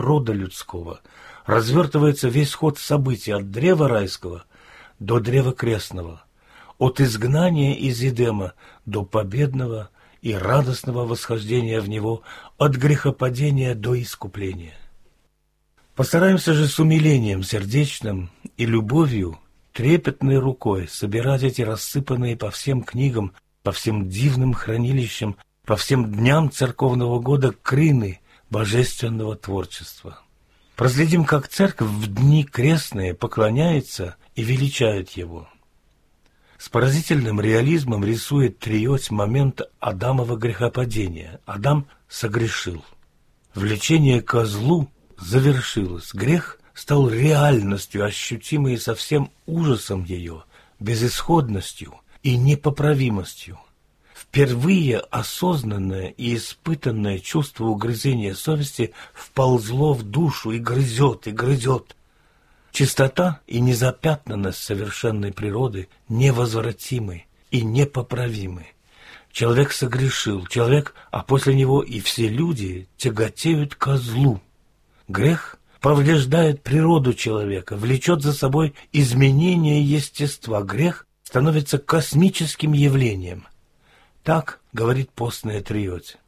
рода людского развертывается весь ход событий от древа райского до древа крестного, от изгнания из Эдема до победного и радостного восхождения в него, от грехопадения до искупления. Постараемся же с умилением сердечным и любовью, трепетной рукой собирать эти рассыпанные по всем книгам, по всем дивным хранилищам, по всем дням церковного года крыны божественного творчества. Проследим, как церковь в дни крестные поклоняется и величает его. С поразительным реализмом рисует Триоть момент Адамова грехопадения. Адам согрешил. Влечение ко злу завершилось. Грех стал реальностью, ощутимой со всем ужасом ее, безысходностью и непоправимостью. Впервые осознанное и испытанное чувство угрызения совести вползло в душу и грызет, и грызет. Чистота и незапятнанность совершенной природы невозвратимы и непоправимы. Человек согрешил, человек, а после него и все люди тяготеют ко злу. Грех повреждает природу человека, влечет за собой изменение естества. Грех становится космическим явлением. Так говорит постная Триоть.